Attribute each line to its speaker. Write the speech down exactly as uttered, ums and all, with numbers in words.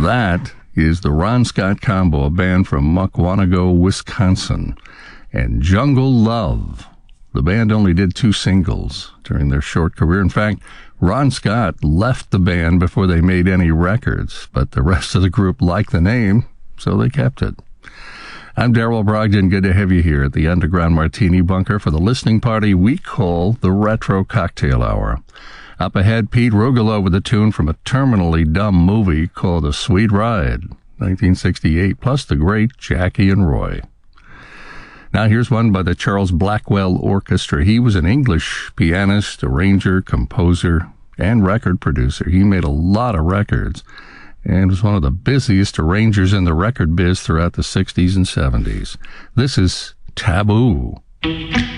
Speaker 1: That is the Ron Scott Combo, a band from Mukwonago, Wisconsin. And Jungle Love. The band only did two singles during their short career. In fact, Ron Scott left the band before they made any records, but the rest of the group liked the name, so they kept it. I'm Daryl Brogdon. Good to have you here at the Underground Martini Bunker for the listening party we call the Retro Cocktail Hour. Up ahead, Pete Rugolo with a tune from a terminally dumb movie called A Sweet Ride, nineteen sixty-eight, plus the great Jackie and Roy. Now here's one by the Charles Blackwell Orchestra. He was an English pianist, arranger, composer, and record producer. He made a lot of records and was one of the busiest arrangers in the record biz throughout the sixties and seventies. This is Taboo.